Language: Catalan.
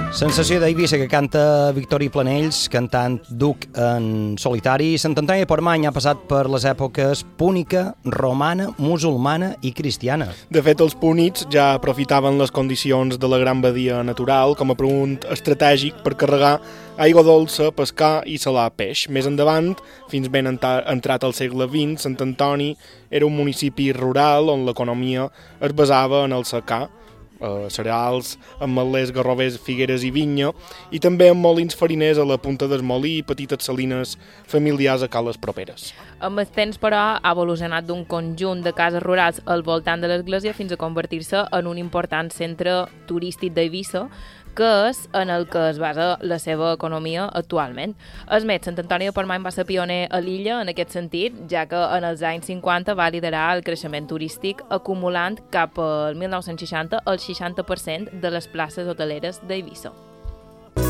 Sensació d'Eivissa que canta Victori Planells, cantant Duc en solitari. Sant Antoni de Portmany ha passat per les èpoques púnica, romana, musulmana i cristiana. De fet, els púnics ja aprofitaven les condicions de la gran badia natural com a punt estratègic per carregar aigua dolça, pescar i salar peix. Més endavant, fins ben entrat al segle XX, Sant Antoni era un municipi rural on l'economia es basava en el secà, cereals, ametllers, garrovers, figueres i vinya, i també amb molins fariners a la punta del molí i petites salines familiars a cales properes. Amb el temps, però, ha evolucionat d'un conjunt de cases rurals al voltant de l'església fins a convertir-se en un important centre turístic d'Eivissa, que és en el que es basa la seva economia actualment. A més, Sant Antoni de Portmany va ser pioner a l'illa en aquest sentit, ja que en els anys 50 va liderar el creixement turístic, acumulant cap al 1960 el 60% de les places hoteleres d'Eivissa.